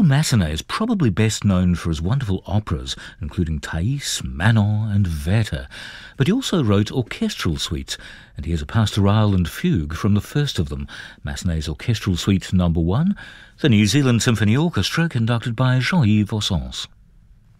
Massenet is probably best known for his wonderful operas, including Thais, Manon and Werther, but he also wrote orchestral suites, and here's a Pastoral and Fugue from the first of them, Massenet's Orchestral Suite No. 1, the New Zealand Symphony Orchestra conducted by Jean-Yves Ossens.